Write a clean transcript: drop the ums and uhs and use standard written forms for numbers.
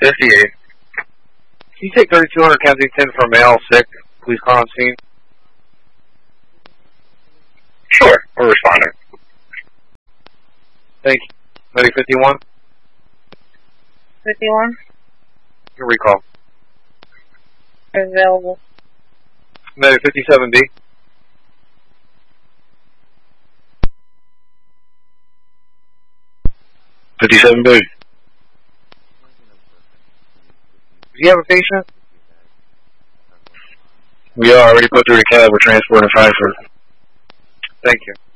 58. Can you take 3200 Kensington for male sick? Please call on scene. Sure, we're responding. Thank you. Medic 51? 51? Your recall. Available. Medic 57B? $57B. Do you have a patient? We are already put through the cab. We're transporting Frankfurt. Thank you.